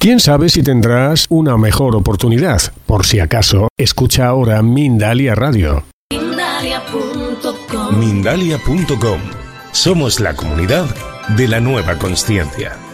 Quién sabe si tendrás una mejor oportunidad. Por si acaso, escucha ahora Mindalia Radio. Mindalia.com. Somos la comunidad de la nueva consciencia.